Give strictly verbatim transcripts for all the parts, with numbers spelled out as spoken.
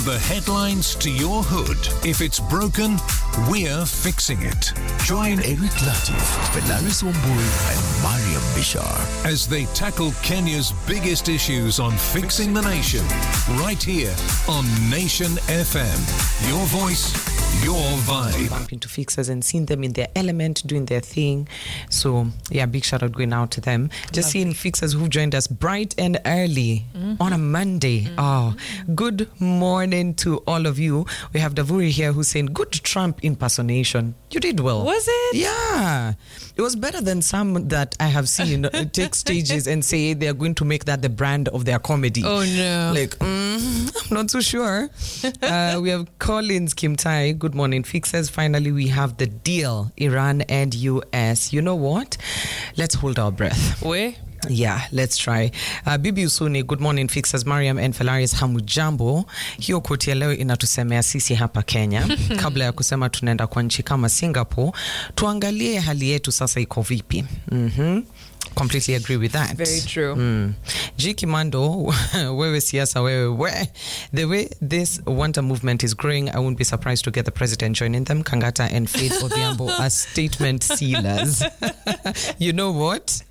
From the headlines to your hood, if it's broken, we're fixing it. Join Eric Latif, Felaris Wambui, and Mariam Bishar as they tackle Kenya's biggest issues on Fixing the Nation, right here on Nation F M. Your voice, your vibe. Bump into fixers and seen them in their element, doing their thing. So, yeah, big shout out going out to them. Just Love seeing it. Fixers who've joined us bright and early mm-hmm. on a Monday. Mm-hmm. Oh, good morning to all of you. We have Davuri here who's saying, good Trump impersonation. You did well. Was it? Yeah. It was better than some that I have seen take stages and say they're going to make that the brand of their comedy. Oh, no. Like, mm, I'm not too sure. uh, we have Collins Kimtai. Good morning, fixers. Finally, we have the deal, Iran and U S. You know what? Let's hold our breath. Where? Yeah, let's try. Uh, Bibi Usuni, good morning fixers. Mariam and Felaris, hamujambo. Hiyo koti ya leo inatusemea sisi hapa Kenya. Kabla ya kusema tunaenda kwa nchi kama Singapore, tuangalie hali yetu sasa iko vipi. Mhm. Completely agree with that. Very true. Mm. G. Kimando, wewe siasa wewe we. The way this Wanta movement is growing, I won't be surprised to get the president joining them. Kangata and Faith Odhiambo as statement sealers. You know what?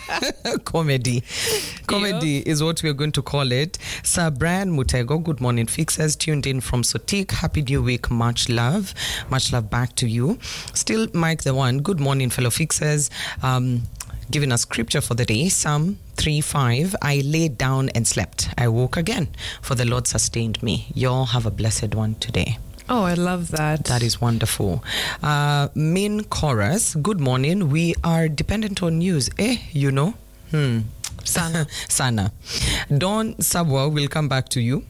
Comedy. Comedy yeah. is what we're going to call it. Sir Brian Mutego, good morning fixers. Tuned in from Sotik. Happy New Week. Much love. Much love back to you. Still Mike the One. Good morning, fellow fixers. Um... Giving us scripture for the day, Psalm three five. I laid down and slept. I woke again, for the Lord sustained me. Y'all have a blessed one today. Oh, I love that. That is wonderful. Uh, main chorus, good morning. We are dependent on news. Eh, you know? Hmm. Sana. Sana. Don Sabwa will come back to you.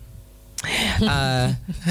uh,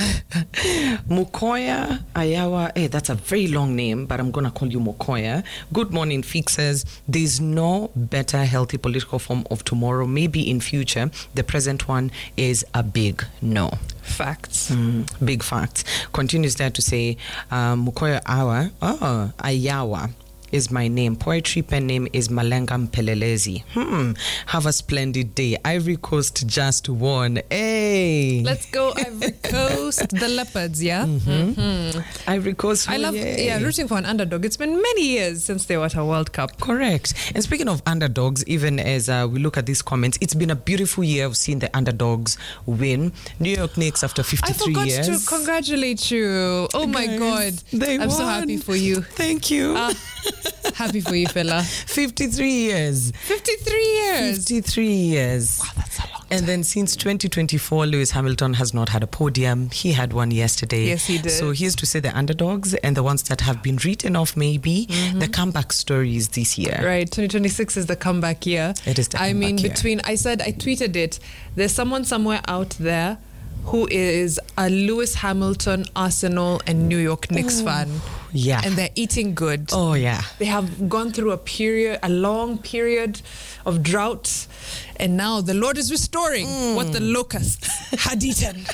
Mukoya Ayawa, hey, that's a very long name, but I'm gonna call you Mukoya. Good morning, fixers. There's no better healthy political form of tomorrow. Maybe in future. The present one is a big no. Facts. Mm, big facts. Continues there to say, uh, Mukoya Awa, oh, Ayawa is my name. Poetry pen name is Malenga Mpelelezi. Hmm. Have a splendid day. Ivory Coast just won. Hey. Let's go Ivory Coast. The Leopards, yeah? Mm-hmm. Mm-hmm. Ivory Coast. I love yay. yeah, rooting for an underdog. It's been many years since they were at a World Cup. Correct. And speaking of underdogs, even as uh, we look at these comments, it's been a beautiful year of seeing the underdogs win. New York Knicks after fifty-three I forgot years. to congratulate you. Oh my Guys, God. They I'm won. so happy for you. Thank you. Uh, happy for you, fella. fifty-three years. fifty-three years. fifty-three years. Wow, that's a long time. And then since twenty twenty-four, Lewis Hamilton has not had a podium. He had one yesterday. Yes, he did. So here's to say the underdogs and the ones that have been written off maybe, mm-hmm. the comeback stories this year. Right, twenty twenty-six is the comeback year. It is the I comeback mean, year. between, I said, I tweeted it, there's someone somewhere out there who is a Lewis Hamilton, Arsenal, and New York Knicks Ooh. fan. Yeah. And they're eating good. Oh, yeah. They have gone through a period, a long period of drought. And now the Lord is restoring mm. what the locusts had eaten.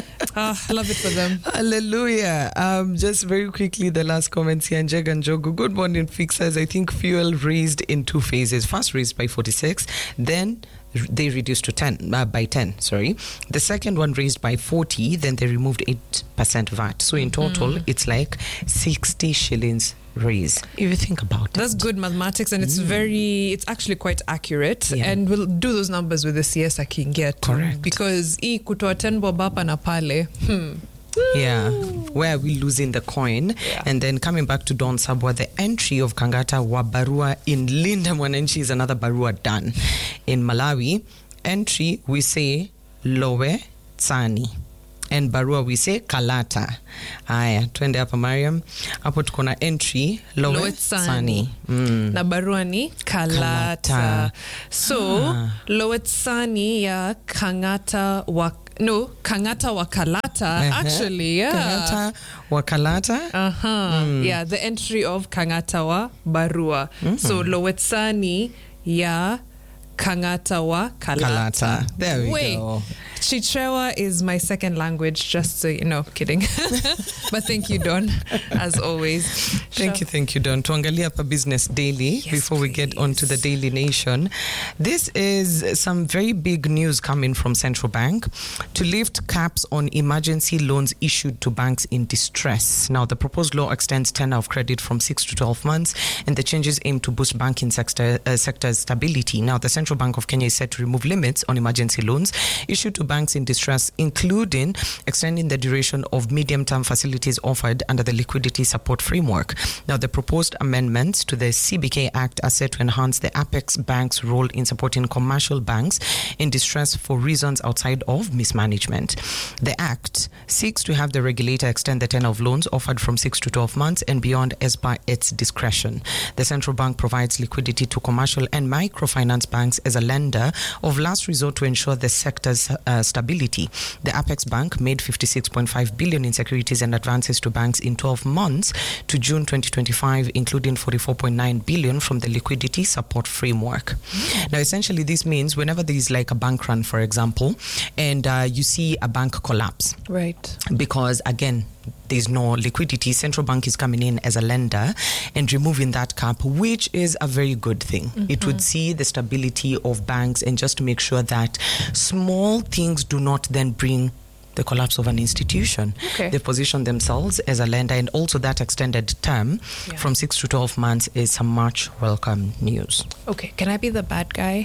Ah, I love it for them. Hallelujah. Um, just very quickly, the last comments here. Njega Njogu. Good morning, fixers. I think fuel raised in two phases. First raised by forty-six, then they reduced to ten, uh, by ten, sorry. The second one raised by forty, then they removed eight percent V A T. So in total, mm. it's like sixty shillings raise. If you think about That's it. good mathematics, and it's mm. very, it's actually quite accurate. Yeah. And we'll do those numbers with the C S I can get. Correct. Because I kutoa ten bob hapa na pale. Hmm. Yeah, where are we losing the coin? Yeah. And then coming back to Don Sabwa, the entry of Kangata wa Barua in Linda Mwananchi is another Barua done. In Malawi, entry we say Lowe Tsani. And Barua we say Kalata. Aya, twende hapa Mariam. Hapo tuko na entry Lowe, Lowe Tsani. Tsani. Mm. Na barua ni Kalata. Kalata. So, Ah. Lowe Tsani ya Kangata wa No, Kangata wa Kalata. Uh-huh. Actually, yeah. Kangata wa Kalata. Uh-huh. Mm. Yeah, the entry of Kangata wa Barua. Mm. So, Lowe Tsani ya Kangata wa Kalata. Kalata. There we Wait. go. Chichewa is my second language, just so you know, kidding. But thank you, Don, as always. Thank Sure. you, thank you, Don. Tuangalia pa Business Daily Yes, before we get please. on to the Daily Nation. This is some very big news coming from Central Bank to lift caps on emergency loans issued to banks in distress. Now, the proposed law extends tenor of credit from six to twelve months, and the changes aim to boost banking sector uh, sector's stability. Now, the Central Bank of Kenya is set to remove limits on emergency loans issued to banks in distress, including extending the duration of medium-term facilities offered under the Liquidity Support Framework. Now, the proposed amendments to the C B K Act are set to enhance the Apex Bank's role in supporting commercial banks in distress for reasons outside of mismanagement. The Act seeks to have the regulator extend the tenor of loans offered from six to twelve months and beyond as per its discretion. The Central Bank provides liquidity to commercial and microfinance banks as a lender of last resort to ensure the sector's uh, stability. The Apex Bank made fifty-six point five billion in securities and advances to banks in twelve months to June twenty twenty-five, including forty-four point nine billion from the Liquidity Support Framework. Mm. Now, essentially, this means whenever there is like a bank run, for example, and uh, you see a bank collapse, Right. because again, there's no liquidity, Central Bank is coming in as a lender and removing that cap, which is a very good thing. Mm-hmm. It would see the stability of banks and just to make sure that small things do not then bring the collapse of an institution. Okay. They position themselves as a lender, and also that extended term Yeah. from six to twelve months is some much welcome news. Okay, can I be the bad guy?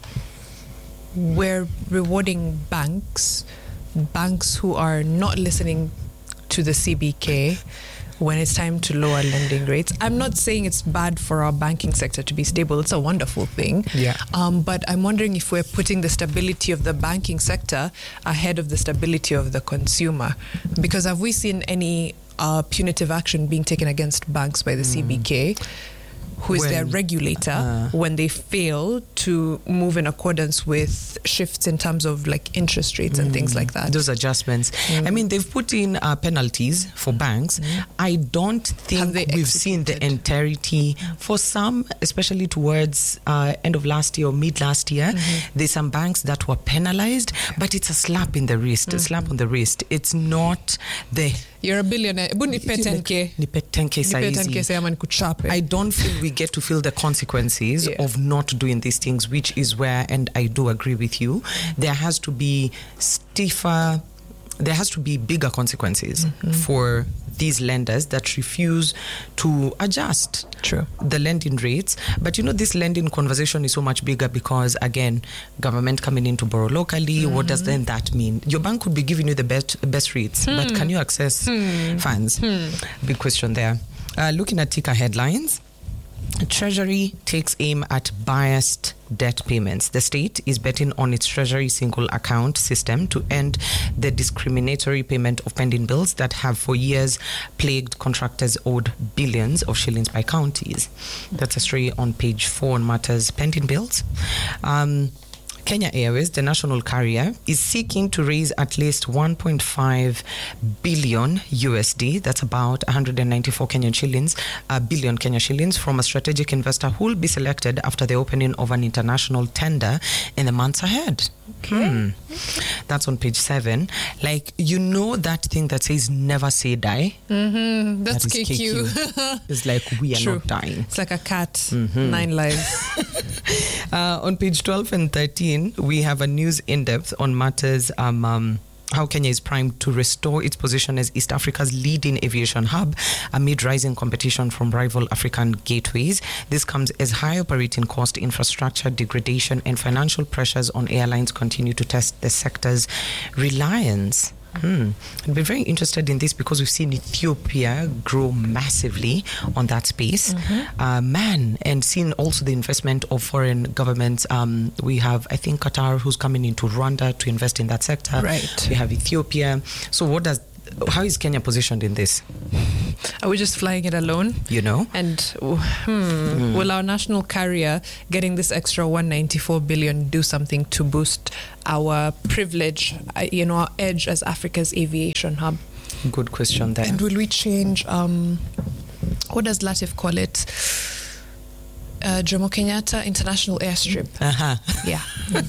Mm-hmm. We're rewarding banks, banks who are not listening to the C B K when it's time to lower lending rates. I'm not saying it's bad for our banking sector to be stable. It's a wonderful thing. Yeah. Um, but I'm wondering if we're putting the stability of the banking sector ahead of the stability of the consumer. Because have we seen any uh, punitive action being taken against banks by the mm. C B K? Who is When, their regulator uh, when they fail to move in accordance with shifts in terms of like interest rates and things like that? Those adjustments. Mm. I mean, they've put in uh, penalties for banks. Mm. I don't think they we've seen the executed? entirety. For some, especially towards uh, end of last year or mid last year, Mm-hmm. there's some banks that were penalized, but it's a slap in the wrist, Mm-hmm. a slap on the wrist. It's not the... You're a billionaire. Ebu nipe ten K. Nipe ten K Nipe ten K saizi. say ama nikuchape. I don't feel we get to feel the consequences Yeah. of not doing these things, which is where, and I do agree with you, there has to be stiffer, there has to be bigger consequences mm-hmm. for these lenders that refuse to adjust True. the lending rates. But you know, this lending conversation is so much bigger because, again, government coming in to borrow locally, mm-hmm. what does then that mean? Your bank could be giving you the best, best rates, hmm. but can you access hmm. funds? Hmm. Big question there. Uh, looking at ticker headlines, Treasury takes aim at biased debt payments. The state is betting on its Treasury single account system to end the discriminatory payment of pending bills that have for years plagued contractors owed billions of shillings by counties. That's a story on page four on matters pending bills. Um, Kenya Airways, the national carrier, is seeking to raise at least one point five billion U S D, that's about one hundred ninety-four Kenyan shillings, a billion Kenya shillings, from a strategic investor who will be selected after the opening of an international tender in the months ahead. Okay. Hmm. okay. That's on page seven. Like, you know that thing that says never say die? Mm-hmm. That's That is K Q. It's like we are True. not dying. It's like a cat. Mm-hmm. Nine lives. Uh, on page twelve and thirteen, we have a news in-depth on matters um, um, how Kenya is primed to restore its position as East Africa's leading aviation hub amid rising competition from rival African gateways. This comes as high operating cost, infrastructure degradation, and financial pressures on airlines continue to test the sector's reliance. Hmm. I'd be very interested in this because we've seen Ethiopia grow massively on that space. Mm-hmm. Uh, man, and seen also the investment of foreign governments. Um, we have, I think, Qatar, who's coming into Rwanda to invest in that sector. Right. We have Ethiopia. So what does, how is Kenya positioned in this? Are we just flying it alone? You know? And hmm, mm. will our national carrier getting this extra one hundred ninety-four billion do something to boost our privilege, uh, you know, our edge as Africa's aviation hub? Good question there. And will we change, um, what does Latif call it? Uh, Uh, Jomo Kenyatta International Airstrip. Uh-huh. Yeah.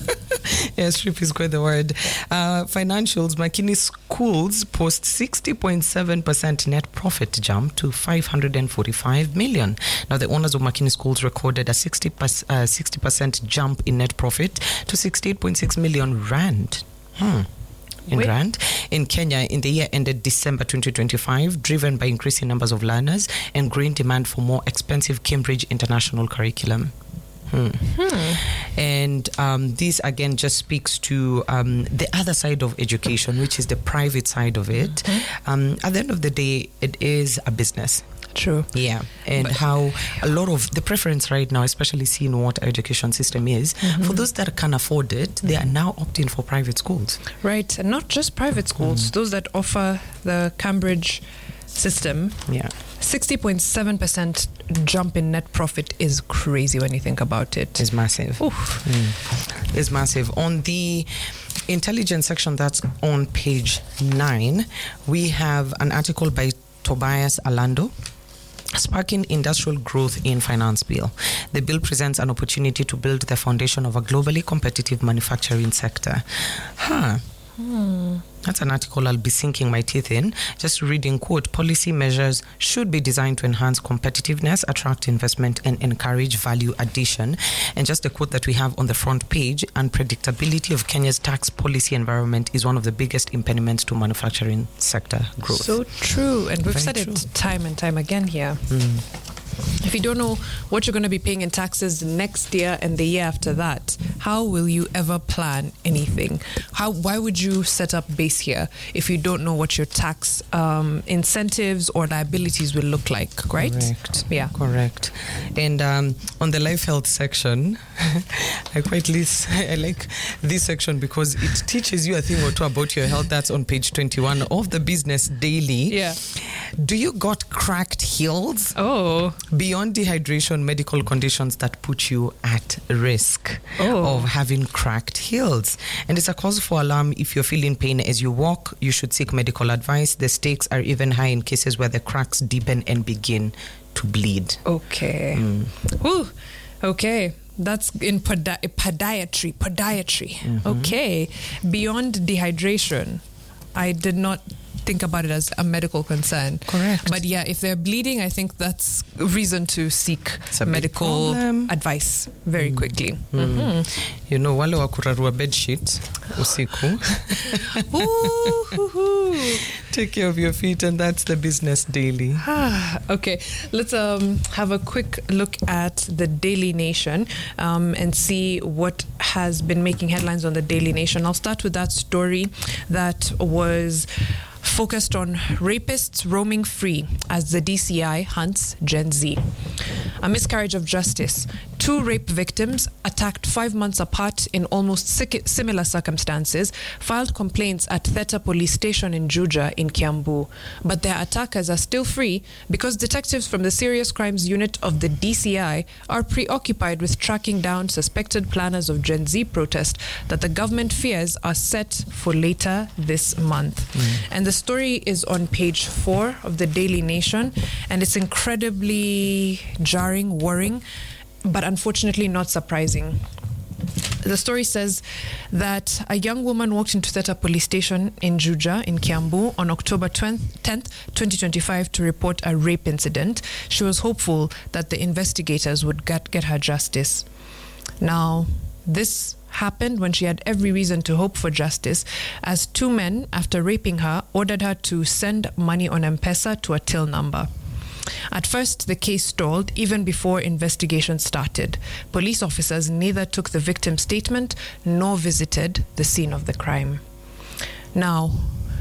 Airstrip is quite the word. Uh, financials, Makini Schools post sixty point seven percent net profit jump to five hundred forty-five million. Now, the owners of Makini Schools recorded a sixty percent jump in net profit to sixty-eight point six million rand. Hmm. In Wait. Rand in Kenya in the year ended December twenty twenty-five, driven by increasing numbers of learners and growing demand for more expensive Cambridge International curriculum. Hmm. Hmm. And um, this again just speaks to um, the other side of education, which is the private side of it. Mm-hmm. Um, at the end of the day, it is a business. True. Yeah, and but how a lot of the preference right now, especially seeing what our education system is, mm-hmm. for those that can afford it, they are now opting for private schools. Right, and not just private schools, mm. those that offer the Cambridge system. Yeah. sixty point seven percent jump in net profit is crazy when you think about it. It's massive. Mm. It's massive. On the intelligence section that's on page nine, we have an article by Tobias Alando, Sparking Industrial Growth in Finance Bill. The bill presents an opportunity to build the foundation of a globally competitive manufacturing sector. Huh. Hmm. That's an article I'll be sinking my teeth in. Just reading, quote, policy measures should be designed to enhance competitiveness, attract investment, and encourage value addition. And just the quote that we have on the front page, unpredictability of Kenya's tax policy environment is one of the biggest impediments to manufacturing sector growth. So true. And we've Very said true. it time and time again here. Mm. If you don't know what you're going to be paying in taxes next year and the year after that, how will you ever plan anything? How? Why would you set up base here if you don't know what your tax um, incentives or liabilities will look like, right? Correct. Yeah. Correct. And um, on the life health section, I quite lis- I like this section because it teaches you a thing or two about your health. That's on page twenty-one of the Business Daily. Yeah. Do you got cracked heels? Oh. Beyond dehydration, medical conditions that put you at risk Oh. of having cracked heels. And it's a cause for alarm if you're feeling pain as you walk. You should seek medical advice. The stakes are even high in cases where the cracks deepen and begin to bleed. Okay. Mm. Whew. Okay. That's in podi- podiatry. Podiatry. Mm-hmm. Okay. Beyond dehydration, I did not think about it as a medical concern. Correct. But yeah, if they're bleeding, I think that's a reason to seek It's a big medical problem. advice very Mm. quickly. Mm. Mm-hmm. You know, wale wa kurarua bedsheet usiku. Ooh. Take care of your feet, and that's the Business Daily. Okay, let's um, have a quick look at the Daily Nation um, and see what has been making headlines on the Daily Nation. I'll start with that story that was focused on rapists roaming free as the D C I hunts Gen Z. A miscarriage of justice. Two rape victims, attacked five months apart in almost similar circumstances, filed complaints at Theta Police Station in Juja in Kiambu. But their attackers are still free because detectives from the Serious Crimes Unit of the D C I are preoccupied with tracking down suspected planners of Gen Z protest that the government fears are set for later this month. Mm. And the story is on page four of the Daily Nation, and it's incredibly jarring, worrying, but unfortunately not surprising. The story says that a young woman walked into Theta Police Station in Juja in Kiambu on October tenth, twenty twenty-five to report a rape incident. She was hopeful that the investigators would get, get her justice. Now, this happened when she had every reason to hope for justice, as two men, after raping her, ordered her to send money on M-Pesa to a till number. At first, the case stalled even before investigation started. Police officers neither took the victim's statement nor visited the scene of the crime. Now,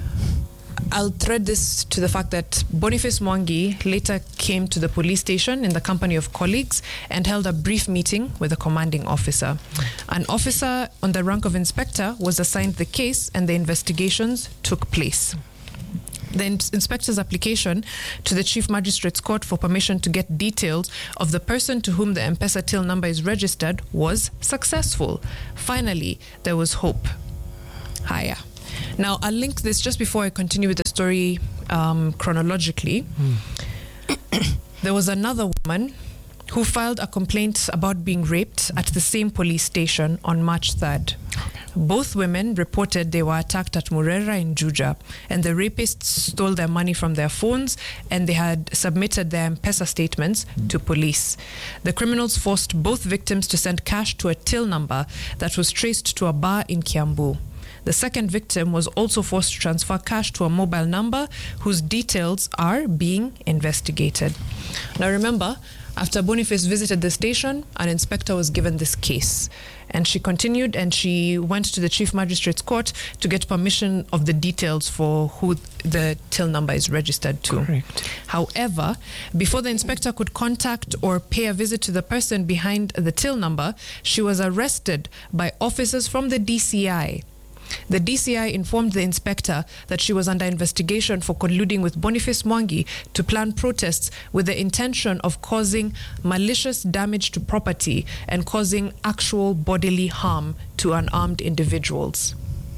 I'll thread this to the fact that Boniface Mwangi later came to the police station in the company of colleagues and held a brief meeting with the commanding officer. An officer on the rank of inspector was assigned the case, and the investigations took place. The inspector's application to the Chief Magistrate's Court for permission to get details of the person to whom the M-Pesa till number is registered was successful. Finally, there was hope. Higher. Now, I'll link this just before I continue with the story um, chronologically. Mm. There was another woman who filed a complaint about being raped at the same police station on March third. Both women reported they were attacked at Murera in Juja, and the rapists stole their money from their phones, and they had submitted their M-Pesa statements to police. The criminals forced both victims to send cash to a till number that was traced to a bar in Kiambu. The second victim was also forced to transfer cash to a mobile number whose details are being investigated. Now remember, after Boniface visited the station, an inspector was given this case. And she continued and she went to the Chief Magistrate's Court to get permission of the details for who the till number is registered to. Correct. However, before the inspector could contact or pay a visit to the person behind the till number, she was arrested by officers from the D C I. The D C I informed the inspector that she was under investigation for colluding with Boniface Mwangi to plan protests with the intention of causing malicious damage to property and causing actual bodily harm to unarmed individuals.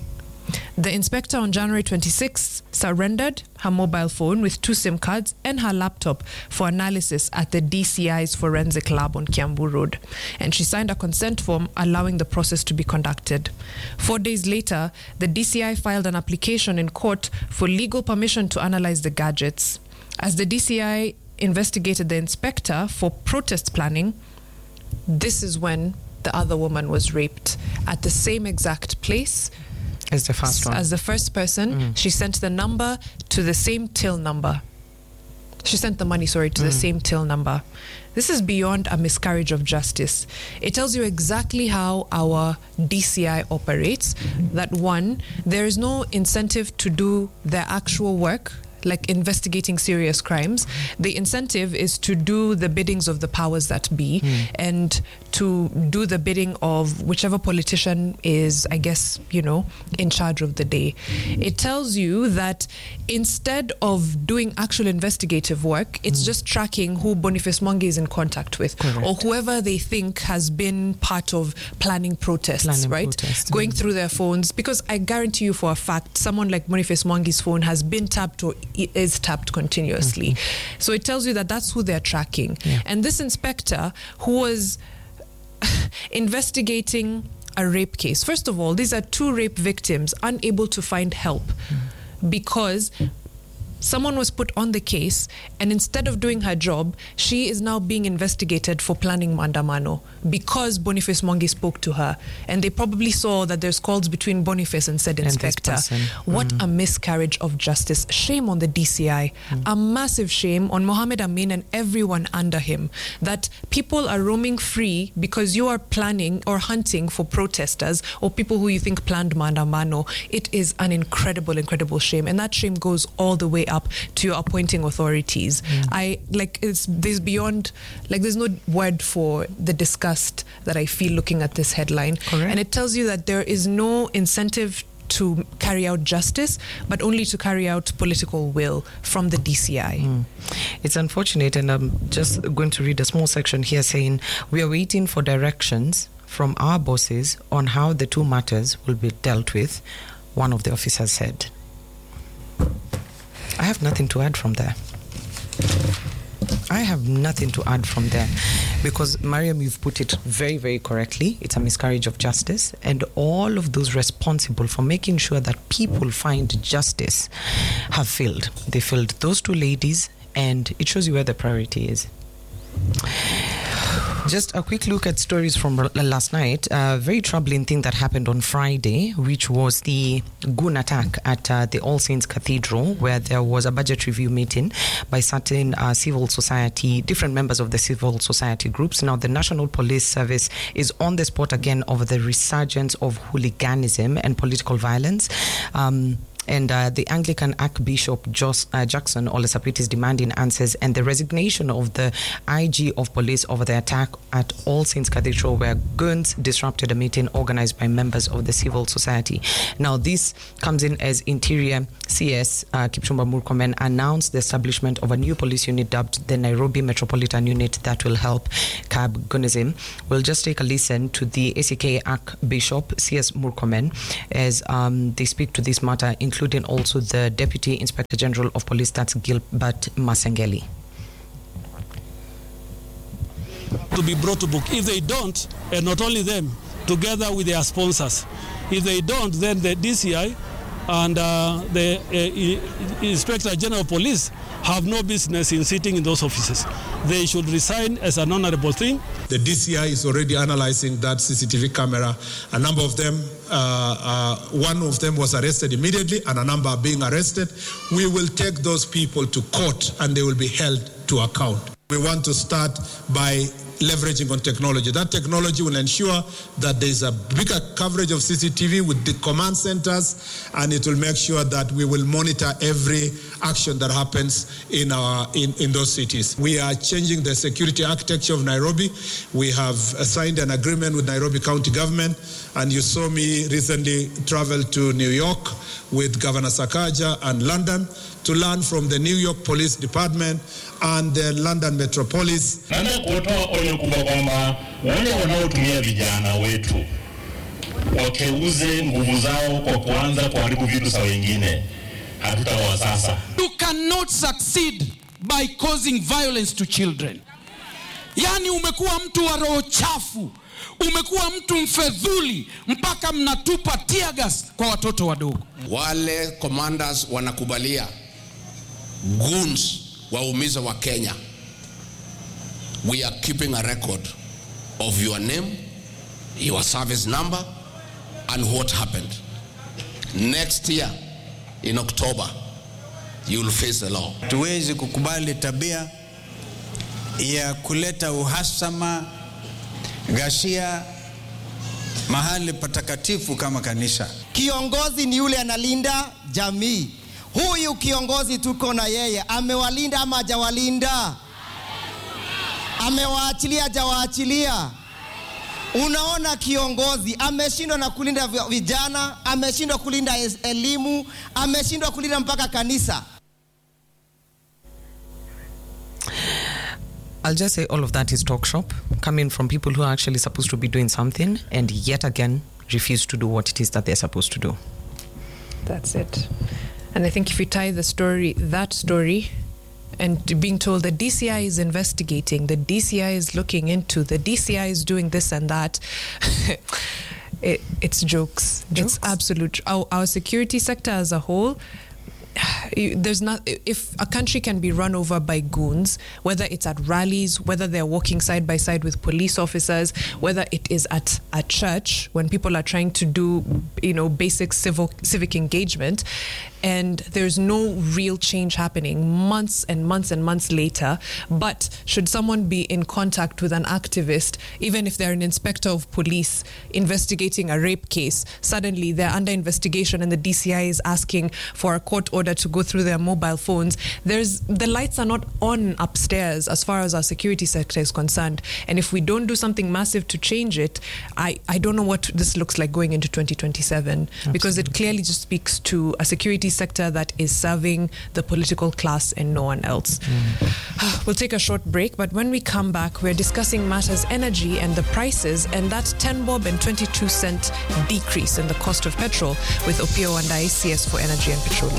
The inspector on January twenty-sixth surrendered her mobile phone with two SIM cards and her laptop for analysis at the D C I's forensic lab on Kiambu Road. And she signed a consent form allowing the process to be conducted. Four days later, the D C I filed an application in court for legal permission to analyze the gadgets. As the D C I investigated the inspector for protest planning, this is when the other woman was raped at the same exact place As the first one. as the first person. Mm. She sent the number to the same till number. She sent the money, sorry, to mm. the same till number. This is beyond a miscarriage of justice. It tells you exactly how our D C I operates. That one, there is no incentive to do their actual work, like investigating serious crimes. The incentive is to do the biddings of the powers that be mm. and to do the bidding of whichever politician is, I guess, you know, in charge of the day. It tells you that instead of doing actual investigative work, it's mm. just tracking who Boniface Mwangi is in contact with. Correct. Or whoever they think has been part of planning protests, planning right? Protests, Going mm. through their phones. Because I guarantee you for a fact, someone like Boniface Mwangi's phone has been tapped or is tapped continuously. Mm-hmm. So it tells you that that's who they're tracking. Yeah. And this inspector who was investigating a rape case, first of all, these are two rape victims unable to find help mm. because someone was put on the case, and instead of doing her job, she is now being investigated for planning maandamano because Boniface Mwangi spoke to her. And they probably saw that there's calls between Boniface and said inspector. And what mm. a miscarriage of justice. Shame on the D C I. Mm. A massive shame on Mohamed Amin and everyone under him, that people are roaming free because you are planning or hunting for protesters or people who you think planned maandamano. It is an incredible, incredible shame. And that shame goes all the way up to your appointing authorities. Mm. I like it's there's beyond like there's no word for the disgust that I feel looking at this headline. Correct. And it tells you that there is no incentive to carry out justice, but only to carry out political will from the D C I. Mm. It's unfortunate, and I'm just going to read a small section here saying, we are waiting for directions from our bosses on how the two matters will be dealt with, one of the officers said. I have nothing to add from there. I have nothing to add from there because, Mariam, you've put it very, very correctly. It's a miscarriage of justice, and all of those responsible for making sure that people find justice have failed. They failed those two ladies, and it shows you where the priority is. Just a quick look at stories from last night. A very troubling thing that happened on Friday, which was the gun attack at uh, the All Saints Cathedral, where there was a budget review meeting by certain uh, civil society, different members of the civil society groups. Now, the National Police Service is on the spot again over the resurgence of hooliganism and political violence. Um, And uh, the Anglican Archbishop Jos, uh, Jackson Olesapit is demanding answers and the resignation of the I G of police over the attack at All Saints Cathedral, where guns disrupted a meeting organized by members of the civil society. Now, this comes in as Interior C S uh, Kipchumba Murkomen announced the establishment of a new police unit dubbed the Nairobi Metropolitan Unit that will help curb gunnism. We'll just take a listen to the A C K Archbishop C S Murkomen as um, they speak to this matter, including also the Deputy Inspector General of Police, that's Gilbert Masengeli. to be brought to book. If they don't, and not only them, together with their sponsors, if they don't, then the D C I and uh, the uh, Inspector General of Police have no business in sitting in those offices. They should resign as an honorable thing. The D C I is already analyzing that C C T V camera. A number of them, uh, uh, one of them was arrested immediately and a number are being arrested. We will take those people to court and they will be held to account. We want to start by leveraging on technology. That technology will ensure that there is a bigger coverage of C C T V with the command centers, and it will make sure that we will monitor every action that happens in our in, in those cities. We are changing the security architecture of Nairobi. We have signed an agreement with Nairobi County Government, and you saw me recently travel to New York with Governor Sakaja and London to learn from the New York Police Department and the London Metropolis. Nanda kutoa onyo kubwa kwamba wale wanaotumia vijana wetu wakeuze nguvu zao kwa kuanza kuharibu vitu za wengine, hatutawasasa. You cannot succeed by causing violence to children. Yani umekuwa mtu wa roho chafu, umekuwa mtu mfedhuli mpaka mnatupa tear gas kwa watoto wadogo. Wale commanders wanakubalia goons waumiza wa Kenya. We are keeping a record of your name, your service number, and what happened. Next year, in October, you will face the law. Tuwezi kukubali tabia ya kuleta uhasama, ghasia mahali patakatifu kama kanisa. Kiongozi ni yule analinda jamii. Huyu kiongozi tuko na yeye, amewalinda ama hajawalinda? Amewaachilia hajawaachilia? Unaona kiongozi ameshindwa na kulinda vijana, ameshindwa kulinda elimu, ameshindwa kulinda mpaka kanisa. I'll just say all of that is talk shop, coming from people who are actually supposed to be doing something and yet again refuse to do what it is that they're supposed to do. That's it. And I think if you tie the story, that story, and being told the D C I is investigating, the D C I is looking into, the D C I is doing this and that, it, it's jokes. jokes. It's absolute. Our, our security sector as a whole, there's not, if a country can be run over by goons, whether it's at rallies, whether they're walking side by side with police officers, whether it is at a church when people are trying to do, you know, basic civil civic engagement, and there's no real change happening months and months and months later. But should someone be in contact with an activist, even if they're an inspector of police investigating a rape case, suddenly they're under investigation and the D C I is asking for a court order to go through their mobile phones. There's the lights are not on upstairs as far as our security sector is concerned. And if we don't do something massive to change it, I, I don't know what this looks like going into twenty twenty-seven. Absolutely. Because it clearly just speaks to a security sector that is serving the political class and no one else. Mm. We'll take a short break, but when we come back, we're discussing matters energy and the prices and that ten bob and twenty-two cent decrease in the cost of petrol with Opio and I C S for energy and petroleum.